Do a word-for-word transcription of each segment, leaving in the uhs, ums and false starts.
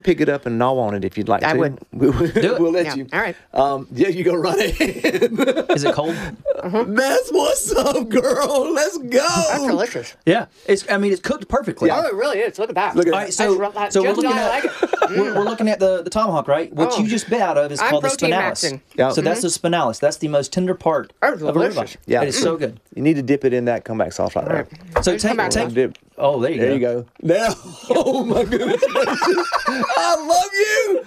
pick it up and gnaw on it if you'd like I to. would. We, we'll let Yeah. you. All right. Um, yeah, you go right ahead. Is it cold? That's what's up, girl. Let's go. That's delicious. Yeah. It's. I mean, it's cooked perfectly. Oh, it really is. Look at that. Look at All right, so, That's so we're just looking how I at like it. we're, we're looking at the, the tomahawk, right? What Oh. you just bit out of is I'm called the protein spinalis. maxing. Yeah. So that's the spinalis. That's the most tender part That's of a ribeye. delicious. Yeah. It is so good. You need to dip it in that comeback sauce right there. So Just take, come back take now. Dip. oh, there you There go. you go. Now, oh my goodness gracious. I love you.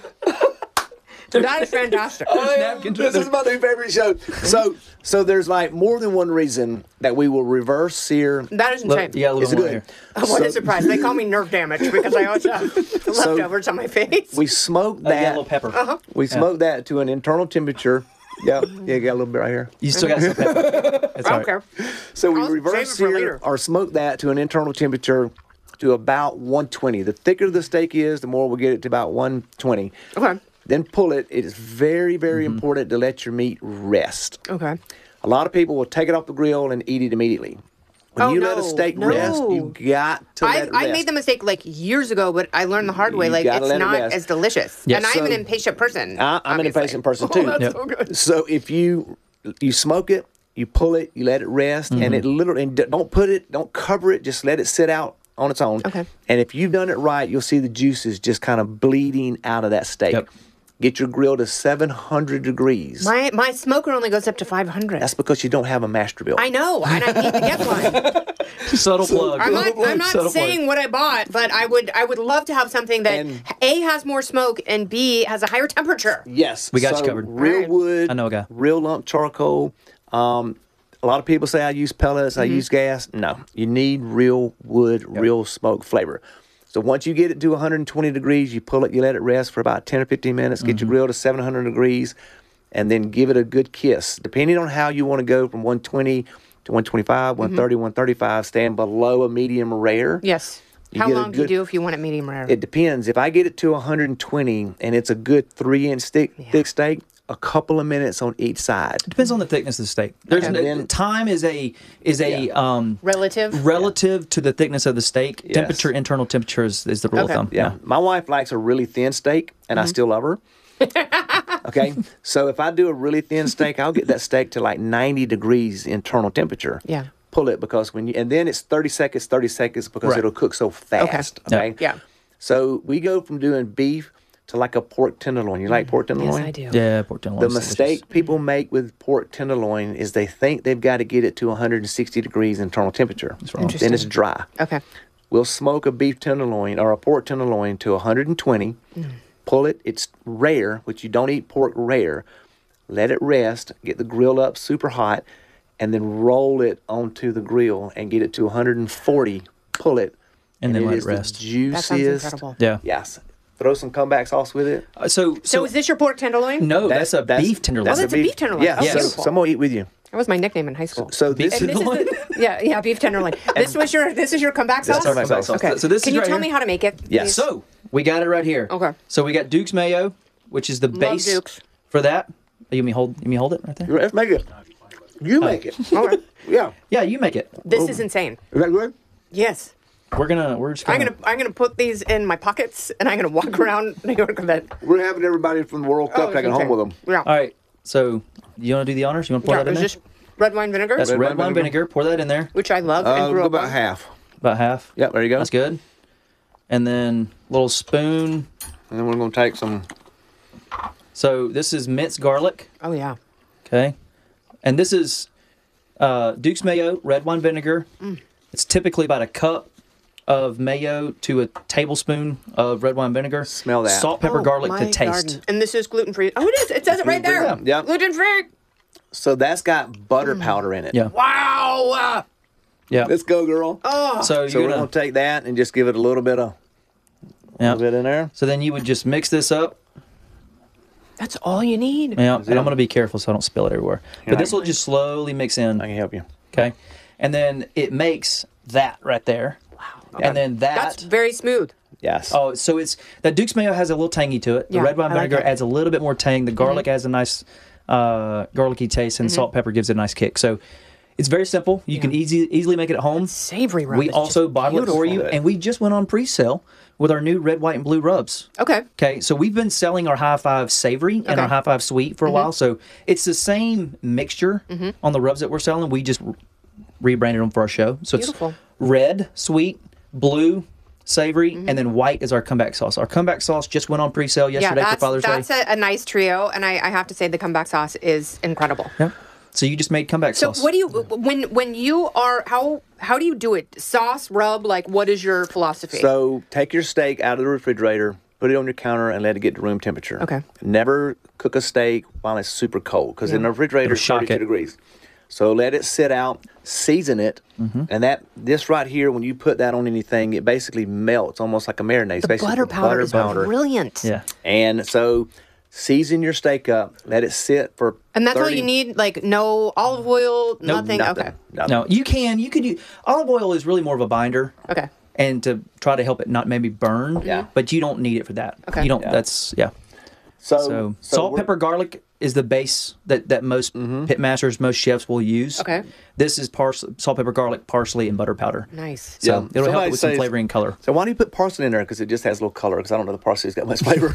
That is fantastic. I am- napkins this right is my new favorite show. So, so there's like more than one reason that we will reverse sear. That is Look, insane. you got a It's little more good. here. Oh, what So- a surprise. They call me nerve damage because I always have leftovers on my face. We smoke Oh, you got a that. little pepper. Uh-huh. We smoke that to an internal temperature. Yeah, yeah, you got a little bit right here. You still got some pepper. That's I all don't right. care. So we I'll save reverse it for sear later. or smoke that to an internal temperature to about one twenty. The thicker the steak is, the more we'll get it to about one twenty. Okay. Then pull it. It is very, very Mm-hmm. important to let your meat rest. Okay. A lot of people will take it off the grill and eat it immediately. When Oh, you let a no, steak no. rest, you got to I, let it I rest. made the mistake like years ago, but I learned the hard way. You Like, gotta it's let it not rest. as delicious. Yeah. And I'm an So- impatient person. I, I'm an obviously. impatient person Oh, too. that's Yep. so good. So if you you smoke it, you pull it, you let it rest, Mm-hmm. and it literally and d- don't put it, don't cover it, just let it sit out on its own. Okay. And if you've done it right, you'll see the juices just kind of bleeding out of that steak. Yep. Get your grill to seven hundred degrees. My my smoker only goes up to five hundred. That's because you don't have a Masterbuilt. I know, and I need to get one. Subtle plug. I'm not, I'm not Subtle plug. saying what I bought, but I would I would love to have something that And- A has more smoke and B has a higher temperature. Yes, We got you so covered. Real Alright. wood. I know a guy. Real lump charcoal. Um, a lot of people say I use pellets. I use gas. No, you need real wood, real smoke flavor. So once you get it to one hundred twenty degrees, you pull it, you let it rest for about ten or fifteen minutes. Get your grill to seven hundred degrees, and then give it a good kiss. Depending on how you want to go from one twenty to one twenty-five, one thirty, one thirty-five, staying below a medium rare. Yes. You How get a long do you good- do if you want it medium rare? It depends. If I get it to one hundred twenty and it's a good three inch thick, thick steak, a couple of minutes on each side. Depends on the thickness of the steak. There's Okay. no, Then- time is a is a Yeah. um Relative. relative to the thickness of the steak. Yes. Temperature, internal temperature is, is the rule Okay. of thumb. Yeah. My wife likes a really thin steak, and I still love her. Okay. So if I do a really thin steak, I'll get that steak to like ninety degrees internal temperature. Yeah. Pull it because when you, and then it's thirty seconds, thirty seconds because Right. it'll cook so fast. Yeah. Okay. Yeah. So we go from doing beef to like a pork tenderloin. You like pork Yes, tenderloin? I do. Yeah, pork tenderloin. The is delicious. mistake people make with pork tenderloin is they think they've got to get it to one hundred sixty degrees internal temperature. wrong. Then it's Interesting. dry. Okay. We'll smoke a beef tenderloin or a pork tenderloin to one hundred twenty. Pull it. It's rare, which you don't eat pork rare. Let it rest. Get the grill up super hot, and then roll it onto the grill and get it to one hundred forty. Pull it, And then let it is rest. The That sounds juiciest. incredible. Yeah. Yes. Throw some comeback sauce with it. Uh, so, so, So, is this your pork tenderloin? no, that's, a beef tenderloin. Oh, that's a beef tenderloin. Yeah. Oh, so, beautiful. so I'm gonna eat with you. That was my nickname in high school. So Beef this And is this is the, yeah, yeah, beef tenderloin. This was your this is your comeback sauce? That's our comeback sauce. Okay. So this Can is you right tell here. me how to make it? Yes. please? So we got it right here. Okay. So we got Duke's mayo, which is the base Duke's. for that. You me hold? You me hold it right there? Let's make it. You make it. Okay. Yeah. Yeah, you make it. This is insane. Is that good? Yes. We're gonna. We're just I'm gonna. gonna I'm gonna put these in my pockets and I'm gonna walk around New York with it. We're having everybody from the World Cup Oh, taking it's home with insane. them. Yeah. All right. So you want to do the honors? You want to pour Yeah, that in is there? this red wine vinegar? That's Red red, wine wine vinegar. vinegar. Pour that in there. Which I love Uh, and grew go up about on. half. About half. Yep, there you go. That's good. And then a little spoon. And then we're going to take some. So this is minced garlic. Oh yeah. Okay. And this is uh, Duke's mayo, red wine vinegar. Mm. It's typically about a cup of mayo to a tablespoon of red wine vinegar. Smell that. Salt, pepper, Oh, garlic my to taste. garden. And this is gluten free. Oh, it is. It says it right there. gluten-free. Yeah. Gluten free. So that's got butter Mm. powder in it. Yeah. Wow. Yeah. Let's go, girl. Oh. So so you're we're gonna, going to take that and just give it a little bit of yeah. little bit in there. So then you would just mix this up. That's all you need. Yeah. That's And it. I'm gonna be careful so I don't spill it everywhere. Here, But this I- will just slowly mix in. I can help you. Okay. And then it makes that right there. Wow. And then that. That's very smooth. Yes. Oh, so it's that Duke's mayo has a little tangy to it. The Yeah, red wine I like vinegar it. adds a little bit more tang. The garlic adds a nice uh, garlicky taste, and salt pepper gives it a nice kick. So It's very simple. You can easy, easily make it at home. Savory rub. We is also just bottle it for you, beautiful. and we just went on pre-sale with our new red, white, and blue rubs. Okay. Okay, so we've been selling our High Five Savory and Okay. our High Five Sweet for a Mm-hmm. while, so it's the same mixture on the rubs that we're selling. We just re- rebranded them for our show. So Beautiful. it's red, sweet, blue, savory, and then white is our comeback sauce. Our comeback sauce just went on pre-sale Yeah, yesterday for that's, Father's that's Day. a, a nice trio, and I, I have to say the comeback sauce is incredible. Yeah. So you just made comeback So sauce. what do you when when you are how how do you do it? Sauce, rub, like what is your philosophy? So take your steak out of the refrigerator, put it on your counter, and let it get to room temperature. Okay. Never cook a steak while it's super cold because in the refrigerator It'll it's shock thirty-two it. degrees. So let it sit out, season it, Mm-hmm. and that this right here, when you put that on anything, it basically melts almost like a marinade. the basically butter powder is brilliant. Yeah. And so season your steak up, let it sit for And that's all thirty you need, like no olive oil, nothing. Nothing. Okay. Nothing. No, you can. You could use olive oil is really more of a binder. Okay. And to try to help it not maybe burn. Yeah. But you don't need it for that. Okay. You don't. Yeah. That's yeah. So, So, so salt, we're- pepper, garlic is the base that, that most pit masters, most chefs will use. Okay. This is pars- salt, pepper, garlic, parsley, and butter powder. Nice. So Yeah. it'll help Somebody it with some says- flavor and color. So why do you put parsley in there? Because it just has a little color. Because I don't know the parsley's got much flavor.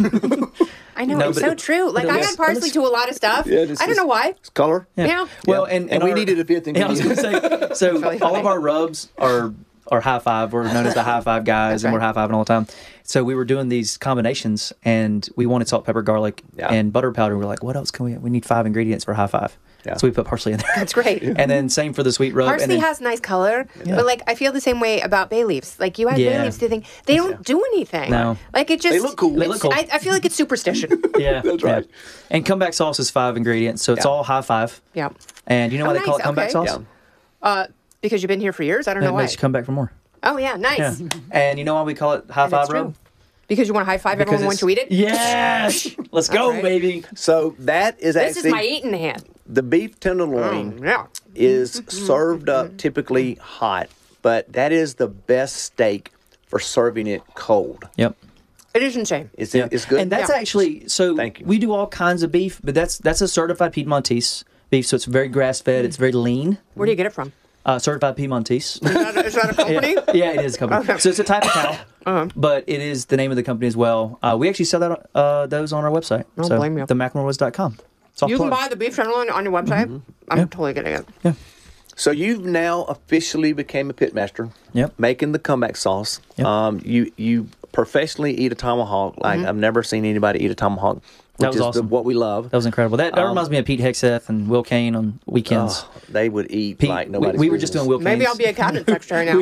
I know, No, it's but so it- true. Like but I it's- add parsley but it's- to a lot of stuff. Yeah, it's I don't just- know why. It's color. Yeah. Well, Yeah. and, And we our- needed a fifth Yeah, I was going to say. So really all funny. of our rubs are are high five. We're known as the high five guys, and right. we're high fiving all the time. So we were doing these combinations, and we wanted salt, pepper, garlic, Yeah. and butter powder. We're like, what else can we? We need five ingredients for high five. Yeah. So we put parsley in there. That's great. And then same for the sweet rub. Parsley and then, has nice color, but like I feel the same way about bay leaves. Like you add bay Yeah. leaves to the thing, they don't do anything. No. Like it just They look cool. They look cool. I, I feel like it's superstition. yeah, That's right. yeah. And comeback sauce is five ingredients, so it's Yeah. all high five. yeah. And you know why Oh, they call nice. it comeback Okay. sauce? Yeah. Uh, because you've been here for years. I don't It know why. makes you come back for more. Oh yeah, nice. Yeah. And you know why we call it high And it's five rub? true. Because you want to high five Because everyone when it's- to eat it. Yes. Let's go, right. baby. So that is This actually is my eating hand. the beef tenderloin Mm, yeah. is served up typically hot, but that is the best steak for serving it cold. Yep. It is insane. It's it's good. And that's Yeah. actually so. Thank you. We do all kinds of beef, but that's that's a certified Piedmontese beef, so it's very grass fed. It's very lean. Where do you get it from? Uh, certified Piedmontese. Is that a, is that a company? Yeah, it is a company. Okay. So it's a type of cow, Uh-huh. but it is the name of the company as well. Uh, we actually sell that uh, those on our website. Don't so blame you. Mm-hmm. the McElroys dot com. You can buy the beef tenderloin on your website. I'm totally getting it. Yeah. So you've now officially became a pitmaster. Yep. Making the comeback sauce. Yep. Um, you you professionally eat a tomahawk. Like I've never seen anybody eat a tomahawk, which was is awesome. the, what we love. That was incredible. That, that Um, reminds me of Pete Hegseth and Will Kane on weekends. Oh, they would eat Pete, like we, nobody's we were just doing Will Maybe Kane's. I'll be a cabinet secretary now.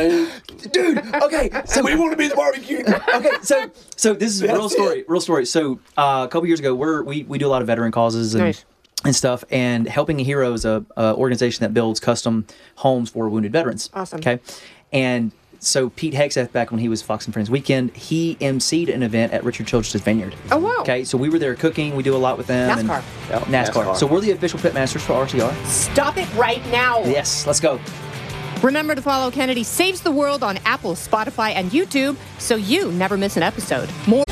Dude, okay, so we want to be the barbecue. okay, so so this is a real That's story. it. Real story. So uh, a couple years ago, we're we, we do a lot of veteran causes and Nice. and stuff. And Helping a Hero is a, a organization that builds custom homes for wounded veterans. Awesome. Okay, and so Pete Hegseth, back when he was Fox and Friends Weekend, he emceed an event at Richard Childress's Vineyard. Oh, wow. Okay, so we were there cooking. We do a lot with them. and- NASCAR. Yep, NASCAR. NASCAR. So we're the official pitmasters for R T R. Stop it right now. Yes, let's go. Remember to follow Kennedy Saves the World on Apple, Spotify, and YouTube so you never miss an episode. More